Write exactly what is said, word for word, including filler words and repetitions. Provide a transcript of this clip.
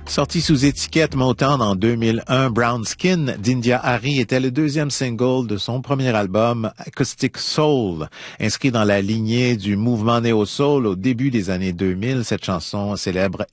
Sorti sous étiquette Motown en deux mille un, Brown Skin d'India Arie était le deuxième single de son premier album Acoustic Soul. Inscrit dans la lignée du mouvement néo-soul au début des années deux mille, cette chanson célèbre